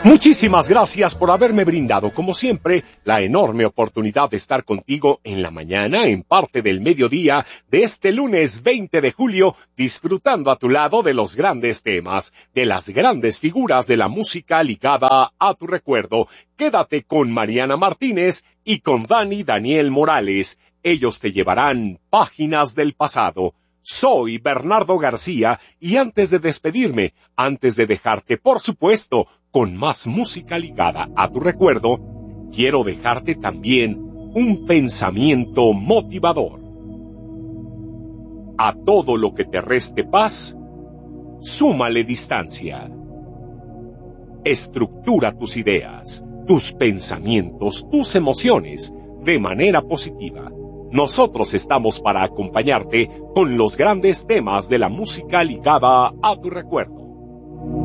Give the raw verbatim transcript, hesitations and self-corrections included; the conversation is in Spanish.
Muchísimas gracias por haberme brindado, como siempre, la enorme oportunidad de estar contigo en la mañana, en parte del mediodía, de este lunes veinte de julio, disfrutando a tu lado de los grandes temas, de las grandes figuras de la música ligada a tu recuerdo. Quédate con Mariana Martínez y con Dani Daniel Morales. Ellos te llevarán páginas del pasado. Soy Bernardo García y antes de despedirme, antes de dejarte, por supuesto, con más música ligada a tu recuerdo, quiero dejarte también un pensamiento motivador. A todo lo que te reste paz, súmale distancia. Estructura tus ideas, tus pensamientos, tus emociones de manera positiva. Nosotros estamos para acompañarte con los grandes temas de la música ligada a tu recuerdo.